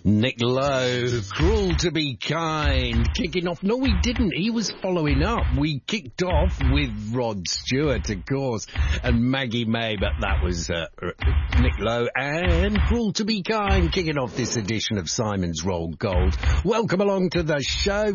Nick Lowe, Cruel to Be Kind, kicking off. No, we didn't. He was following up. We kicked off with Rod Stewart, of course, and Maggie May, but that was Nick Lowe and Cruel to Be Kind, kicking off this edition of Simon's Roll Gold. Welcome along to the show.